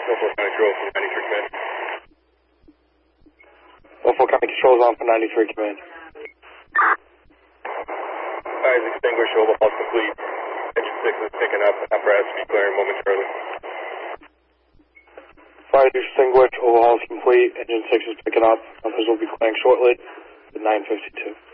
Norfolk County Control for 93 Command. Norfolk County Control is on for 93 Command. Eyes extinguished, overhaul's complete. Engine 6 is picking up. Apparatus to be clearing momentarily. Fire extinguished, overhaul is complete. Engine 6 is picking up. Numbers will be clearing shortly at 9:52.